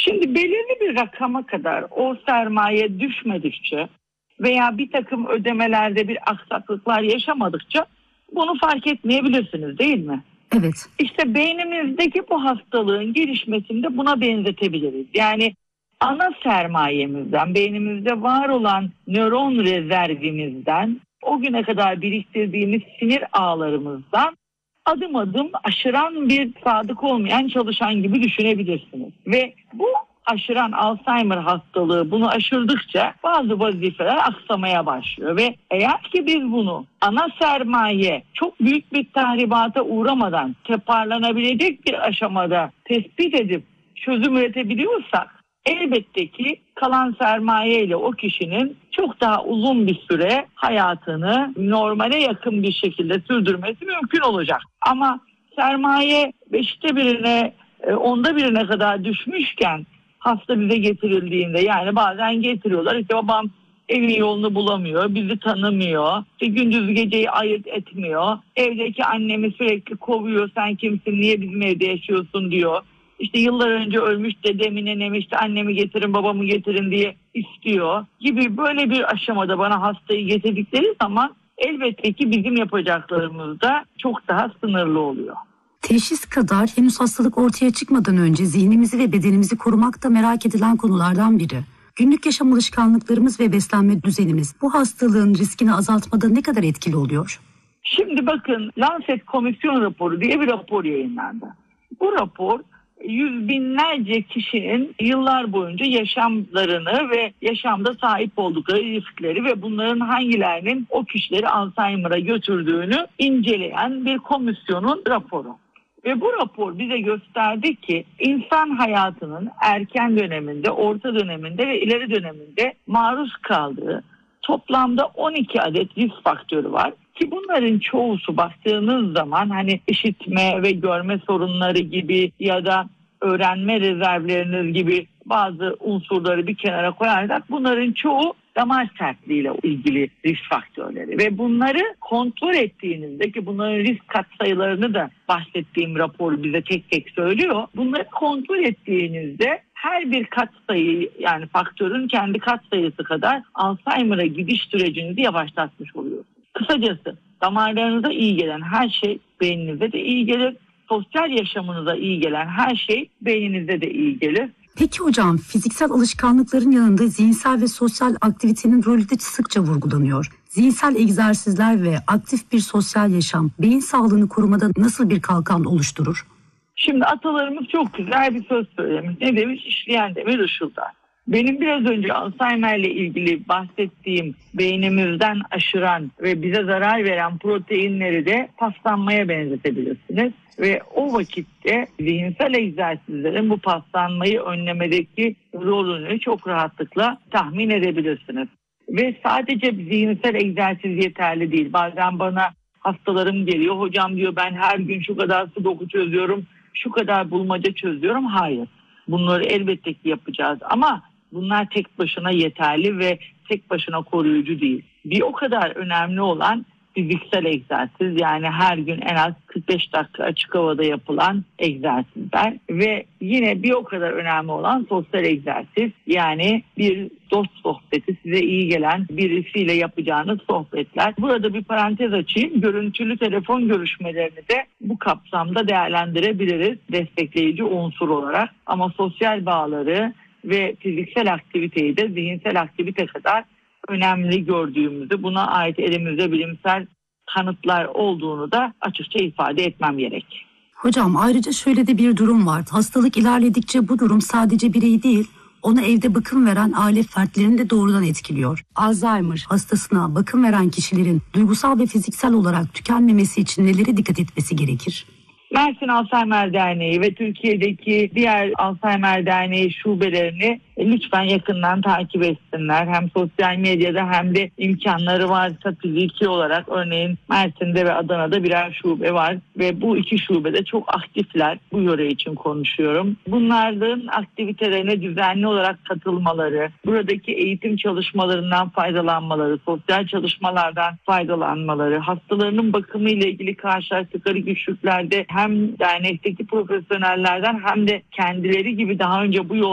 Şimdi belirli bir rakama kadar o sermaye düşmedikçe veya bir takım ödemelerde bir aksaklıklar yaşamadıkça bunu fark etmeyebilirsiniz, değil mi? Evet. İşte beynimizdeki bu hastalığın gelişmesini de buna benzetebiliriz. Yani ana sermayemizden, beynimizde var olan nöron rezervimizden, o güne kadar biriktirdiğimiz sinir ağlarımızdan adım adım aşıran bir sadık olmayan çalışan gibi düşünebilirsiniz. Ve bu aşıran Alzheimer hastalığı bunu aşırdıkça bazı vazifeler aksamaya başlıyor. Ve eğer ki biz bunu ana sermaye çok büyük bir tahribata uğramadan toparlanabilecek bir aşamada tespit edip çözüm üretebiliyorsak, elbette ki kalan sermaye ile o kişinin çok daha uzun bir süre hayatını normale yakın bir şekilde sürdürmesi mümkün olacak. Ama sermaye 5'te birine, 10'da birine kadar düşmüşken hasta bize getirildiğinde, yani bazen getiriyorlar, işte babam evin yolunu bulamıyor, bizi tanımıyor, işte gündüz geceyi ayırt etmiyor, evdeki annemi sürekli kovuyor, sen kimsin, niye bizim evde yaşıyorsun diyor. İşte yıllar önce ölmüş dedemi, nenemi, işte annemi getirin, babamı getirin diye istiyor gibi böyle bir aşamada bana hastayı getirdikleri zaman elbette ki bizim yapacaklarımız da çok daha sınırlı oluyor. Teşhis kadar henüz hastalık ortaya çıkmadan önce zihnimizi ve bedenimizi korumak da merak edilen konulardan biri. Günlük yaşam alışkanlıklarımız ve beslenme düzenimiz bu hastalığın riskini azaltmada ne kadar etkili oluyor? Şimdi bakın, Lancet Komisyon raporu diye bir rapor yayınlandı. Bu rapor yüz binlerce kişinin yıllar boyunca yaşamlarını ve yaşamda sahip oldukları riskleri ve bunların hangilerinin o kişileri Alzheimer'a götürdüğünü inceleyen bir komisyonun raporu. Ve bu rapor bize gösterdi ki insan hayatının erken döneminde, orta döneminde ve ileri döneminde maruz kaldığı toplamda 12 adet risk faktörü var. Ki bunların çoğusu baktığınız zaman hani işitme ve görme sorunları gibi ya da öğrenme rezervleriniz gibi bazı unsurları bir kenara koyarsak bunların çoğu damar sertliğiyle ilgili risk faktörleri. Ve bunları kontrol ettiğinizde, ki bunların risk katsayılarını da bahsettiğim rapor bize tek tek söylüyor. Bunları kontrol ettiğinizde her bir katsayı, yani faktörün kendi katsayısı kadar Alzheimer'a gidiş sürecinizi yavaşlatmış oluyorsunuz. Kısacası damarlarınıza iyi gelen her şey beyninize de iyi gelir. Sosyal yaşamınıza iyi gelen her şey beyninize de iyi gelir. Peki hocam, fiziksel alışkanlıkların yanında zihinsel ve sosyal aktivitenin rolü de sıkça vurgulanıyor. Zihinsel egzersizler ve aktif bir sosyal yaşam beyin sağlığını korumada nasıl bir kalkan oluşturur? Şimdi atalarımız çok güzel bir söz söylemiş. Ne demiş? İşleyen demir ışıldar. Benim biraz önce Alzheimer ile ilgili bahsettiğim beynimizden aşıran ve bize zarar veren proteinleri de paslanmaya benzetebilirsiniz. Ve o vakitte zihinsel egzersizlerin bu paslanmayı önlemedeki rolünü çok rahatlıkla tahmin edebilirsiniz. Ve sadece zihinsel egzersiz yeterli değil. Bazen bana hastalarım geliyor, hocam diyor ben her gün şu kadar sudoku çözüyorum, şu kadar bulmaca çözüyorum. Hayır, bunları elbette ki yapacağız ama bunlar tek başına yeterli ve tek başına koruyucu değil. Bir o kadar önemli olan fiziksel egzersiz, yani her gün en az 45 dakika açık havada yapılan egzersizler ve yine bir o kadar önemli olan sosyal egzersiz, yani bir dost sohbeti, size iyi gelen birisiyle yapacağınız sohbetler. Burada bir parantez açayım, görüntülü telefon görüşmelerini de bu kapsamda değerlendirebiliriz destekleyici unsur olarak, ama sosyal bağları ve fiziksel aktiviteyi de zihinsel aktivite kadar önemli gördüğümüzü, buna ait elimizde bilimsel kanıtlar olduğunu da açıkça ifade etmem gerek. Hocam, ayrıca şöyle de bir durum var. Hastalık ilerledikçe bu durum sadece bireyi değil, ona evde bakım veren aile fertlerini de doğrudan etkiliyor. Alzheimer hastasına bakım veren kişilerin duygusal ve fiziksel olarak tükenmemesi için nelere dikkat etmesi gerekir? Mersin Alzheimer Derneği ve Türkiye'deki diğer Alzheimer Derneği şubelerini lütfen yakından takip etsinler. Hem sosyal medyada hem de imkanları varsa fiziki olarak, örneğin Mersin'de ve Adana'da birer şube var ve bu iki şubede çok aktifler. Bu yöre için konuşuyorum. Bunların aktivitelerine düzenli olarak katılmaları, buradaki eğitim çalışmalarından faydalanmaları, sosyal çalışmalardan faydalanmaları, hastalarının bakımı ile ilgili karşılaştıkları güçlüklerde hem dernekteki profesyonellerden hem de kendileri gibi daha önce bu yol